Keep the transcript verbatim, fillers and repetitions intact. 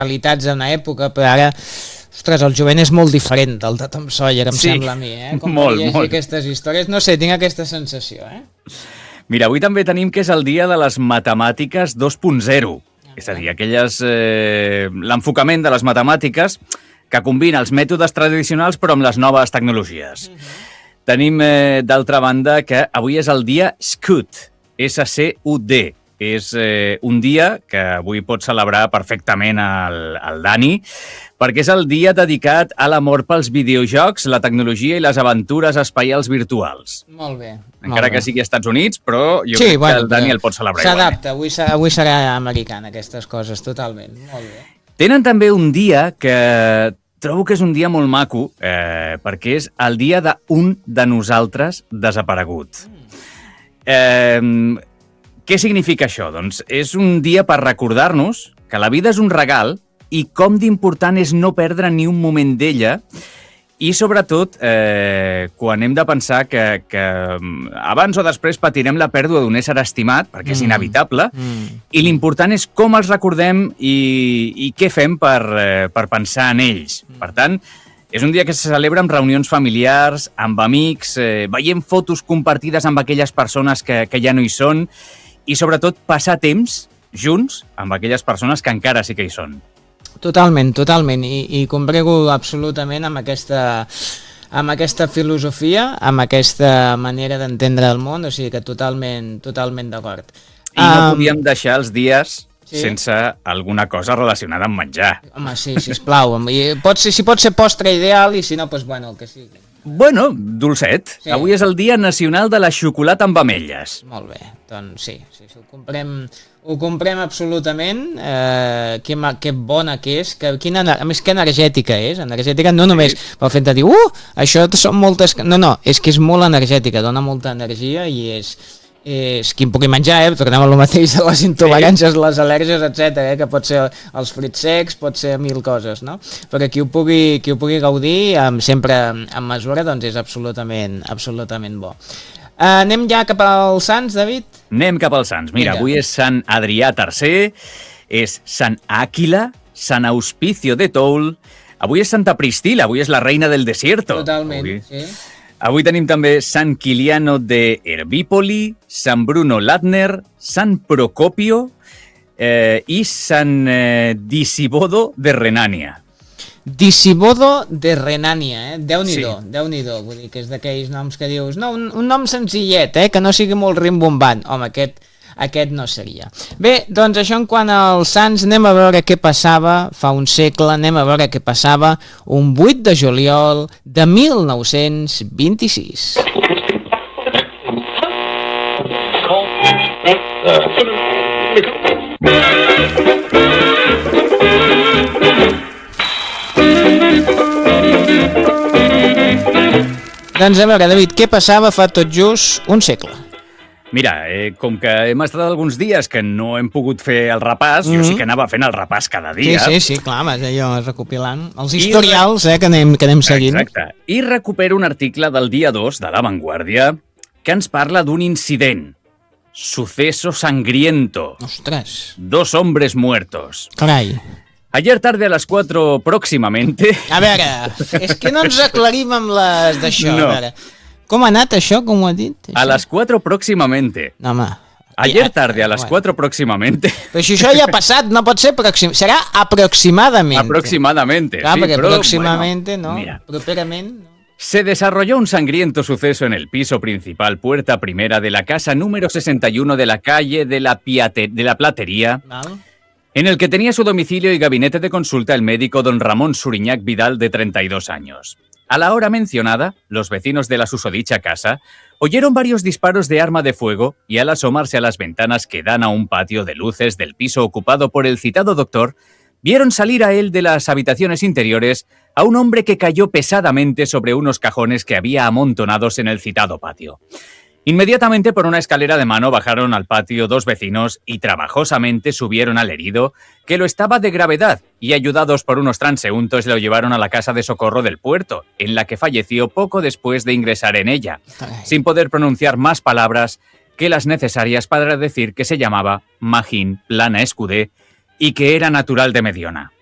realitats d'una època, però ara, ostres, el jovent és molt diferent del de Tom Sawyer, em sí, sembla a mi, eh? Com molt, llegir molt. aquestes històries, no sé, tinc aquesta sensació, eh? Mira, avui també tenim que és el dia de les matemàtiques dos punt zero, és a dir, aquelles, eh, l'enfocament de les matemàtiques que combina els mètodes tradicionals però amb les noves tecnologies. Uh-huh. Tenim, eh, d'altra banda, que avui és el dia Scud, S C U D. És eh, un dia que avui pot celebrar perfectament el, el Dani, perquè és el dia dedicat a l'amor pels videojocs, la tecnologia i les aventures espaials virtuals. Molt bé. Encara molt que bé. sigui als Estats Units, però jo sí, crec bueno, que el Dani el pot celebrar s'adapta, avui, avui serà americana, aquestes coses, totalment. Molt bé. Tenen també un dia que trobo que és un dia molt maco, eh, perquè és el dia d'un de nosaltres desaparegut. Mm. Eh, què significa això? Doncs és un dia per recordar-nos que la vida és un regal i com d'important és no perdre ni un moment d'ella i, sobretot, eh, quan hem de pensar que, que abans o després patirem la pèrdua d'un ésser estimat, perquè és inevitable, mm. i l'important és com els recordem i, i què fem per, eh, per pensar en ells. Mm. Per tant, és un dia que se celebra amb reunions familiars, amb amics, eh, veient fotos compartides amb aquelles persones que, que ja no hi són i, sobretot, passar temps junts amb aquelles persones que encara sí que hi són. Totalment, totalment, i, i comprego absolutament amb aquesta, amb aquesta filosofia, amb aquesta manera d'entendre el món, o sigui que totalment, totalment d'acord. I no um, podíem deixar els dies sí? sense alguna cosa relacionada amb menjar. Home, sí, sisplau, I pot ser, si pot ser postre ideal i si no, doncs bueno, el que sigui. Bueno, dolcet. Sí. Avui és el Dia Nacional de la Xocolata amb Ametlles. Molt bé, doncs sí, sí, sí ho comprem, ho comprem absolutament, eh, que, que bona que és, que, quina, a més que energètica és, energètica no només sí. pel fet de dir, uh, això són moltes... No, no, és que és molt energètica, dona molta energia i és... és qui en pugui menjar, eh? Tornem a lo mateix de les intoleràncies, sí. les al·lèrgies, etcètera, eh? Que pot ser els fruits secs, pot ser mil coses, no? Però qui ho pugui, qui ho pugui gaudir, amb, sempre en mesura, doncs és absolutament, absolutament bo. Uh, anem ja cap als Sants, David? Anem cap als Sants. Mira, Mira, avui és Sant Adrià tercer, és Sant Àquila, Sant Auspicio de Toul, avui és Santa Priscila, avui és la reina del desierto. Totalment, avui. sí. Avui tenim també Sant Quiliano de Herbípoli, Sant Bruno Ladner, Sant Procopio eh, i Sant eh, Disibodo de Renània. Disibodo de Renània, eh? Déu-n'hi-do, sí. Déu-n'hi-do, vull dir que és d'aquells noms que dius, no, un, un nom senzillet, eh? Que no sigui molt rimbombant. Home, aquest... Aquest no seria. Bé, doncs això en quant als Sants, anem a veure què passava fa un segle, anem a veure què passava un vuit de juliol de mil nou-cents vint-i-sis. Doncs a veure, David, què passava fa tot just un segle? Mira, eh, com que hem estat alguns dies que no hem pogut fer el repàs, mm-hmm. jo sí que anava fent el repàs cada dia. Sí, sí, sí, clar, vas allò recopilant els historials eh, que, anem, que anem seguint. Exacte. I recupero un article del dia dos de La Vanguardia que ens parla d'un incident. Suceso sangriento. Ostres. Dos hombres muertos. Carai. Ayer tarde a las cuatro próximamente... A veure, és que no ens aclarim amb les d'això, no. a veure... Com ha anat això, com ho ha dit? Això? A las cuatro próximamente. No, home. Ayer tarde, a las cuatro próximamente. Però si això ja ha passat, no pot ser pròxim. Serà aproximadament. Aproximadamente, Clar, sí, perquè però... Aproximadament, bueno, no? Mira. Properament, no? Se desarrolló un sangriento suceso en el piso principal, puerta primera de la casa número sesenta y uno de la calle de la, Piate, de la Platería, Val. en el que tenía su domicilio y gabinete de consulta el médico don Ramón Suriñac Vidal, de treinta y dos años. A la hora mencionada, los vecinos de la susodicha casa oyeron varios disparos de arma de fuego y al asomarse a las ventanas que dan a un patio de luces del piso ocupado por el citado doctor, vieron salir a él de las habitaciones interiores a un hombre que cayó pesadamente sobre unos cajones que había amontonados en el citado patio. Inmediatamente por una escalera de mano bajaron al patio dos vecinos y trabajosamente subieron al herido, que lo estaba de gravedad, y ayudados por unos transeúntes lo llevaron a la casa de socorro del puerto, en la que falleció poco después de ingresar en ella, Ay. sin poder pronunciar más palabras que las necesarias para decir que se llamaba Magín Plana Escudé y que era natural de Mediona.